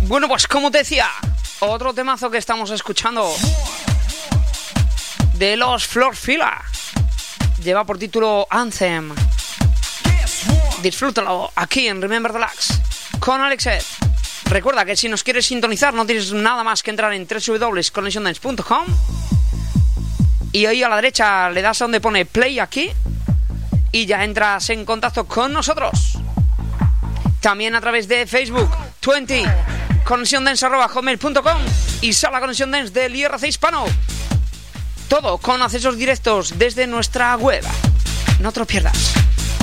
Bueno, pues como te decía, otro temazo que estamos escuchando de los Floor Fila lleva por título Anthem. Disfrútalo aquí en Remember the Lax con Alexet. Recuerda que si nos quieres sintonizar no tienes nada más que entrar en www.connectiondance.com y ahí a la derecha le das a donde pone play aquí y ya entras en contacto con nosotros. También a través de Facebook 20 conexiondance@hotmail.com y Sala Conexión Dance del IRC Hispano. Todo con accesos directos desde nuestra web. No te lo pierdas.